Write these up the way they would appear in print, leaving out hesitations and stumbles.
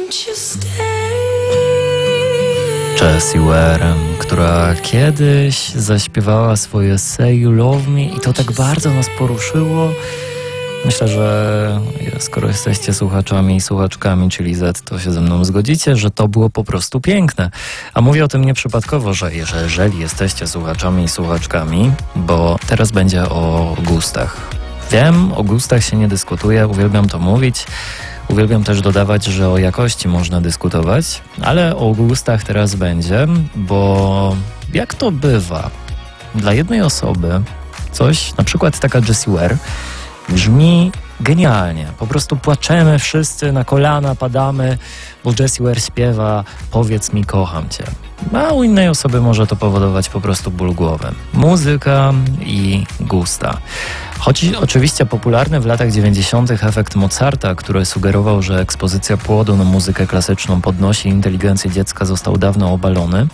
Jessie Ware, która kiedyś zaśpiewała swoje Say You Love Me i to tak bardzo nas poruszyło. Myślę, że skoro jesteście słuchaczami i słuchaczkami Chili Z, to się ze mną zgodzicie, że to było po prostu piękne. A mówię o tym nieprzypadkowo, że jeżeli jesteście słuchaczami i słuchaczkami, bo teraz będzie o gustach. Wiem, o gustach się nie dyskutuje, uwielbiam to mówić. Uwielbiam też dodawać, że o jakości można dyskutować, ale o gustach teraz będzie, bo jak to bywa, dla jednej osoby coś, na przykład taka Jessie Ware, brzmi genialnie. Po prostu płaczemy wszyscy, na kolana padamy, bo Jessie Ware śpiewa "Powiedz mi, kocham cię". A u innej osoby może to powodować po prostu ból głowy. Muzyka i gusta. Choć oczywiście popularny w latach 90. efekt Mozarta, który sugerował, że ekspozycja płodu na muzykę klasyczną podnosi inteligencję dziecka, został dawno obalony,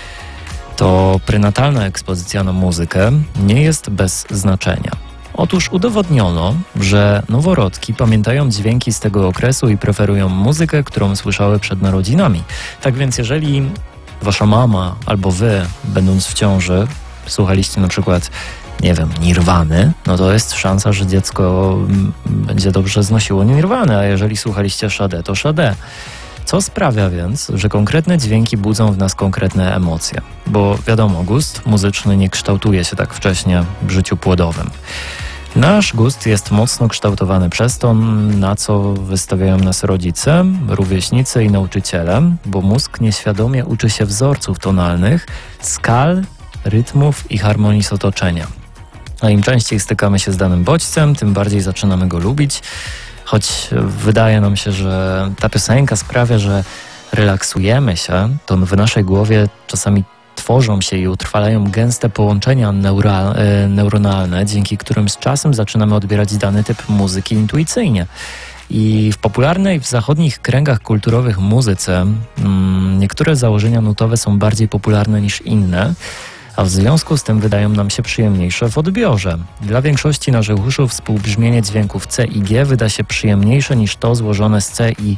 to prenatalna ekspozycja na muzykę nie jest bez znaczenia. Otóż udowodniono, że noworodki pamiętają dźwięki z tego okresu i preferują muzykę, którą słyszały przed narodzinami. Tak więc jeżeli wasza mama albo wy, będąc w ciąży, słuchaliście na przykład, nie wiem, Nirwany, no to jest szansa, że dziecko będzie dobrze znosiło Nirwanę, a jeżeli słuchaliście Sade, to Sade. Co sprawia więc, że konkretne dźwięki budzą w nas konkretne emocje? Bo wiadomo, gust muzyczny nie kształtuje się tak wcześnie w życiu płodowym. Nasz gust jest mocno kształtowany przez to, na co wystawiają nas rodzice, rówieśnicy i nauczyciele, bo mózg nieświadomie uczy się wzorców tonalnych, skal, rytmów i harmonii z otoczenia. A im częściej stykamy się z danym bodźcem, tym bardziej zaczynamy go lubić, choć wydaje nam się, że ta piosenka sprawia, że relaksujemy się, to w naszej głowie czasami tworzą się i utrwalają gęste połączenia neuronalne, dzięki którym z czasem zaczynamy odbierać dany typ muzyki intuicyjnie. I w popularnej w zachodnich kręgach kulturowych muzyce niektóre założenia nutowe są bardziej popularne niż inne, a w związku z tym wydają nam się przyjemniejsze w odbiorze. Dla większości naszych uszu współbrzmienie dźwięków C i G wyda się przyjemniejsze niż to złożone z C i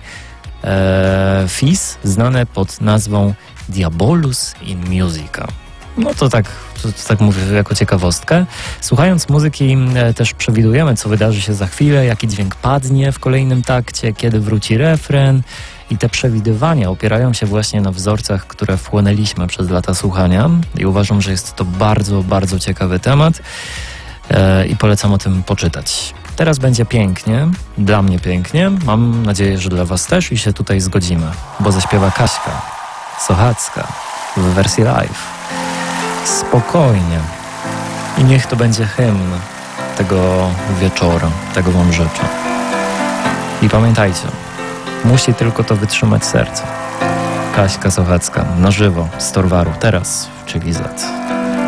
Fis, znane pod nazwą Diabolus in Musica. No to tak mówię jako ciekawostkę. Słuchając muzyki też przewidujemy, co wydarzy się za chwilę, jaki dźwięk padnie w kolejnym takcie, kiedy wróci refren. I te przewidywania opierają się właśnie na wzorcach, które wchłonęliśmy przez lata słuchania. I uważam, że jest to bardzo, bardzo ciekawy temat i polecam o tym poczytać. Teraz będzie pięknie, dla mnie pięknie. Mam nadzieję, że dla was też i się tutaj zgodzimy, bo zaśpiewa Kaśka Sochacka w wersji live. Spokojnie. I niech to będzie hymn tego wieczoru, tego wam życzę. I pamiętajcie, musi tylko to wytrzymać serce. Kaśka Sochacka na żywo z Torwaru, teraz w Chili Z.